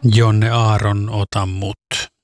Jonne Aaron, ota mut.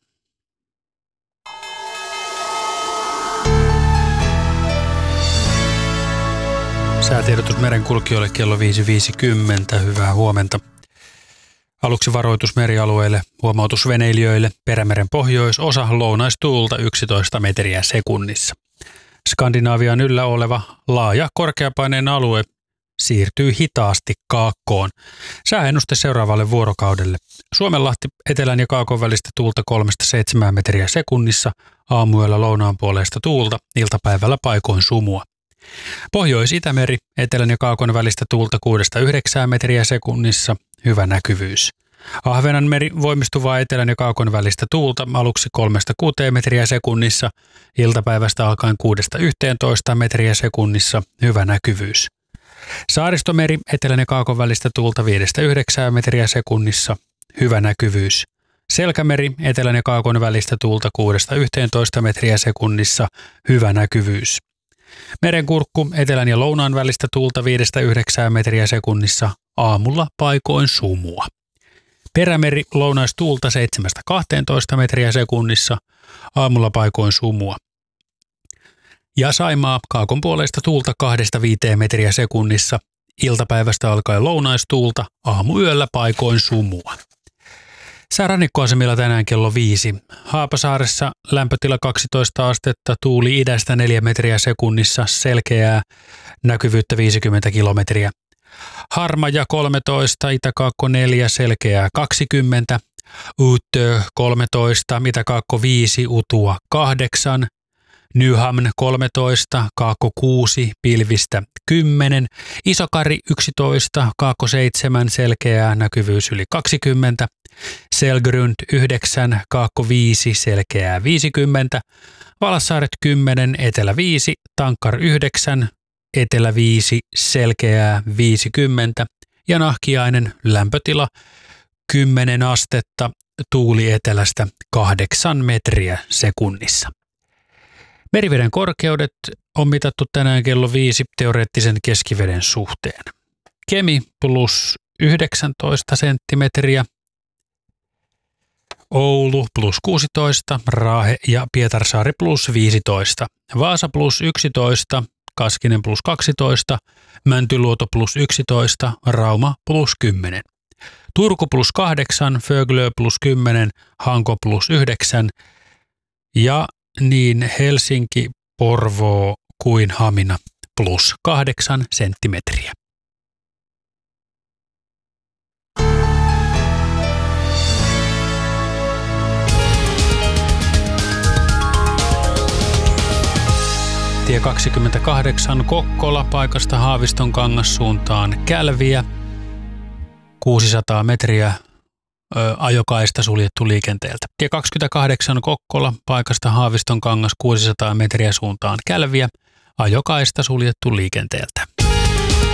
Säätiedotus merenkulkijoille kello 5.50. Hyvää huomenta. Aluksi varoitus merialueille, huomautus veneilijöille, Perämeren pohjoisosa, lounaistuulta 11 metriä sekunnissa. Skandinaavian yllä oleva laaja korkeapaineen alue siirtyy hitaasti kaakkoon. Sääennuste seuraavalle vuorokaudelle. Suomenlahti etelän ja kaakon välistä tuulta 3-7 metriä sekunnissa, aamuyöllä lounaanpuoleista tuulta, iltapäivällä paikoin sumua. Pohjois-Itämeri etelän ja kaakon välistä tuulta 6-9 metriä sekunnissa, hyvä näkyvyys. Ahvenanmeri voimistuvaa etelän ja kaakon välistä tuulta aluksi 3-6 metriä sekunnissa, iltapäivästä alkaen 6-11 metriä sekunnissa, hyvä näkyvyys. Saaristomeri etelän ja kaakon välistä tuulta 5-9 metriä sekunnissa, hyvä näkyvyys. Selkämeri etelän ja kaakon välistä tuulta 6-11 metriä sekunnissa, hyvä näkyvyys. Merenkurkku etelän ja lounaan välistä tuulta 5-9 metriä sekunnissa, aamulla paikoin sumua. Perämeri lounaistuulta 7-12 metriä sekunnissa, aamulla paikoin sumua. Ja Saimaa kaakon puoleista tuulta 2-5 metriä sekunnissa, iltapäivästä alkaen lounaistuulta, aamuyöllä paikoin sumua. Säärannikkoasemilla tänään kello 5. Haapasaaressa lämpötila 12 astetta, tuuli idästä 4 metriä sekunnissa, selkeää, näkyvyyttä 50 kilometriä. Harmaja 13, Itäkaakko 4, selkeää 20, Utö 13, Itäkaakko 5, Utua 8, Nyhamn 13, Kaakko 6, pilvistä 10, Isokari 11, Kaakko 7, selkeää, näkyvyys yli 20, Selgrund 9, Kaakko 5, selkeää 50, Valassaaret 10, Etelä 5, Tankkar 9, Etelä 5, selkeää 50 ja Nahkiainen lämpötila 10 astetta, tuuli etelästä 8 metriä sekunnissa. Meriveden korkeudet on mitattu tänään kello 5 teoreettisen keskiveden suhteen. Kemi plus 19 senttimetriä, Oulu plus 16, Raahe ja Pietarsaari plus 15, Vaasa plus 11, Kaskinen plus 12, Mäntyluoto plus 11, Rauma plus 10. Turku plus 8, Föglö plus 10, Hanko plus 9 ja niin Helsinki, Porvoo kuin Hamina plus 8 senttimetriä. Tie 28 Kokkola paikasta Haaviston kangassuuntaan Kälviä. 600 metriä ajokaista suljettu liikenteeltä. Tie 28 Kokkola paikasta Haaviston kangas 600 metriä suuntaan Kälviä. Ajokaista suljettu liikenteeltä.